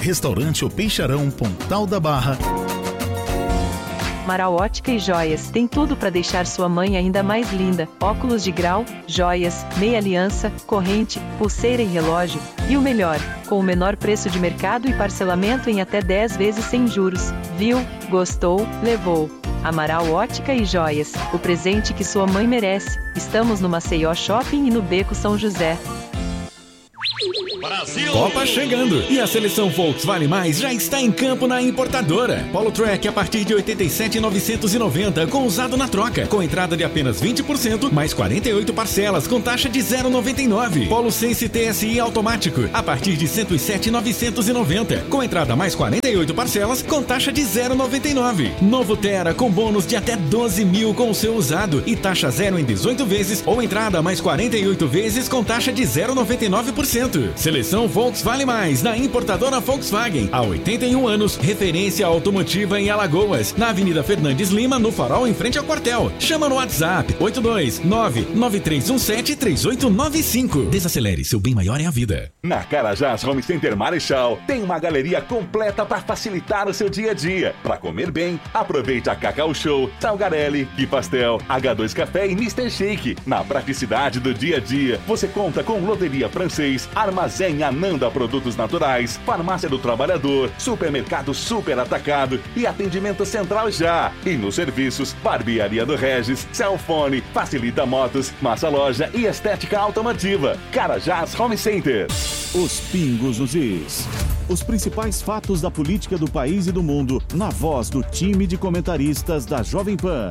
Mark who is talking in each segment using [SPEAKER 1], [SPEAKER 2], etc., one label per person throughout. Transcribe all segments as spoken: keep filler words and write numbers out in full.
[SPEAKER 1] Restaurante O Peixarão, Pontal da Barra.
[SPEAKER 2] Amaral Ótica e Joias tem tudo para deixar sua mãe ainda mais linda. Óculos de grau, joias, meia aliança, corrente, pulseira e relógio. E o melhor, com o menor preço de mercado e parcelamento em até dez vezes sem juros. Viu? Gostou? Levou. Amaral Ótica e Joias, o presente que sua mãe merece. Estamos no Maceió Shopping e no Beco São José.
[SPEAKER 3] Brasil! Copa chegando e a seleção Volkswagen Mais já está em campo na importadora. Polo Track a partir de oitenta e sete mil novecentos e noventa com usado na troca, com entrada de apenas vinte por cento, mais quarenta e oito parcelas com taxa de zero vírgula noventa e nove. Polo Sense T S I automático a partir de cento e sete mil novecentos e noventa, com entrada mais quarenta e oito parcelas com taxa de zero vírgula noventa e nove. Novo Tera com bônus de até doze mil com o seu usado e taxa zero em dezoito vezes ou entrada mais quarenta e oito vezes com taxa de zero vírgula noventa e nove por cento. Seleção Volkswagen Mais, na importadora Volkswagen. Há oitenta e um anos, referência automotiva em Alagoas. Na Avenida Fernandes Lima, no Farol, em frente ao quartel. Chama no WhatsApp oito dois nove nove três um sete três oito nove cinco. Desacelere, seu bem maior é a vida.
[SPEAKER 4] Na Carajás Home Center Marechal, tem uma galeria completa para facilitar o seu dia a dia. Para comer bem, aproveite a Cacau Show, Salgarelli, Que Pastel, H dois Café e mister Shake. Na praticidade do dia a dia, você conta com Loteria Francês, Armazém Ananda Produtos Naturais, Farmácia do Trabalhador, Supermercado Super Atacado e Atendimento Central Já. E nos serviços, Barbearia do Regis, Cellfone, Facilita Motos, Massa Loja e Estética Automotiva. Carajás Home Center.
[SPEAKER 5] Os pingos nos is. Os principais fatos da política do país e do mundo, na voz do time de comentaristas da Jovem Pan.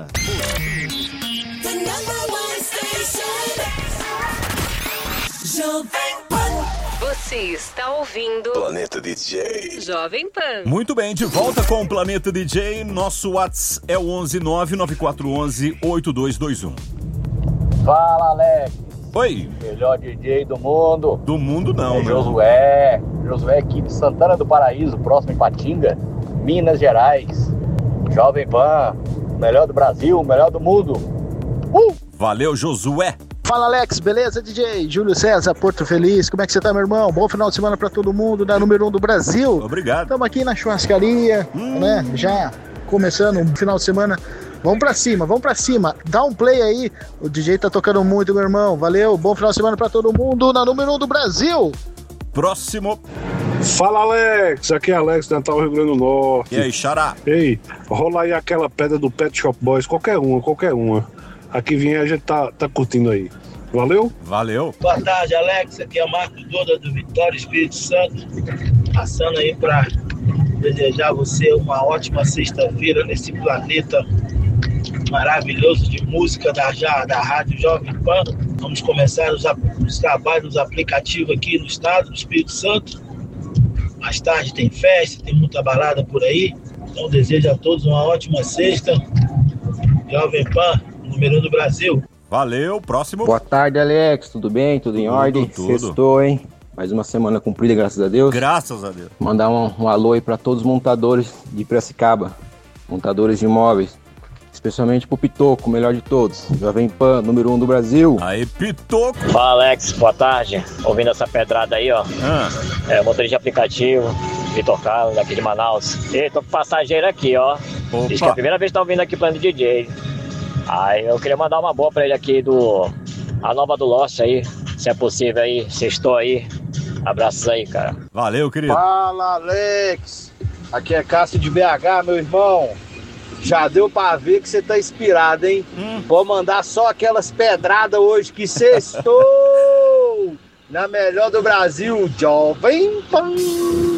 [SPEAKER 6] Jovem Pan. Você está ouvindo
[SPEAKER 7] Planeta D J
[SPEAKER 6] Jovem Pan.
[SPEAKER 8] Muito bem, de volta com o Planeta D J. Nosso WhatsApp é o onze nove nove quatro um um oito dois dois um.
[SPEAKER 9] Fala, Alex.
[SPEAKER 8] Oi.
[SPEAKER 9] Melhor D J do mundo.
[SPEAKER 8] Do mundo não,
[SPEAKER 9] é
[SPEAKER 8] né?
[SPEAKER 9] Josué. Josué aqui de Santana do Paraíso, próximo em Patinga, Minas Gerais. Jovem Pan, melhor do Brasil, melhor do mundo. Uh!
[SPEAKER 8] Valeu, Josué.
[SPEAKER 10] Fala, Alex, beleza, D J? Júlio César, Porto Feliz, como é que você tá, meu irmão? Bom final de semana pra todo mundo, da número um do Brasil.
[SPEAKER 8] Obrigado.
[SPEAKER 10] Estamos aqui na churrascaria, hum. né, já começando um final de semana. Vamos pra cima, vamos pra cima. Dá um play aí, o D J tá tocando muito, meu irmão. Valeu, bom final de semana pra todo mundo, na número um do Brasil.
[SPEAKER 8] Próximo.
[SPEAKER 11] Fala, Alex, aqui é Alex, Natal, Rio Grande do Norte.
[SPEAKER 8] E aí, xará?
[SPEAKER 11] Ei, rola aí aquela pedra do Pet Shop Boys, qualquer uma, qualquer uma. Aqui vem a gente tá, tá curtindo aí. Valeu?
[SPEAKER 8] Valeu.
[SPEAKER 12] Boa tarde, Alex. Aqui é o Marco Doda do Vitória Espírito Santo. Passando aí para desejar a você uma ótima sexta-feira nesse planeta maravilhoso de música da, da Rádio Jovem Pan. Vamos começar os, os trabalhos nos aplicativos aqui no estado do Espírito Santo. Mais tarde tem festa, tem muita balada por aí. Então desejo a todos uma ótima sexta. Jovem Pan, número um do Brasil.
[SPEAKER 8] Valeu, próximo.
[SPEAKER 13] Boa tarde, Alex, tudo bem? Tudo em tudo, ordem?
[SPEAKER 8] Tudo.
[SPEAKER 13] Sextou, hein? Mais uma semana cumprida, graças a Deus.
[SPEAKER 8] Graças a Deus.
[SPEAKER 13] Mandar um, um alô aí pra todos os montadores de Piracicaba, montadores de imóveis, especialmente pro Pitoco, o melhor de todos. Jovem Pan, número um do Brasil.
[SPEAKER 8] Aí, Pitoco.
[SPEAKER 14] Fala, Alex, boa tarde. Ouvindo essa pedrada aí, ó.
[SPEAKER 8] Ah.
[SPEAKER 14] É, motorista de aplicativo, Vitor Carlos, daqui de Manaus. E tô com passageiro aqui, ó.
[SPEAKER 8] Opa.
[SPEAKER 14] Diz que é a primeira vez que tá ouvindo aqui Plano D J. Aí eu queria mandar uma boa pra ele aqui do... A nova do Lost aí, se é possível aí, sextou aí. Abraços aí, cara.
[SPEAKER 8] Valeu, querido.
[SPEAKER 9] Fala, Alex. Aqui é Cássio de B H, meu irmão. Já deu pra ver que você tá inspirado, hein? Hum. Vou mandar só aquelas pedradas hoje que sextou. Na melhor do Brasil, Jovem Pan.